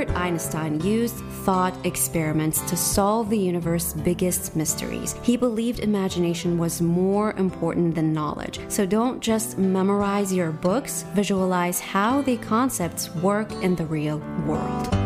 Albert Einstein used thought experiments to solve the universe's biggest mysteries. He believed imagination was more important than knowledge. So don't just memorize your books, visualize how the concepts work in the real world.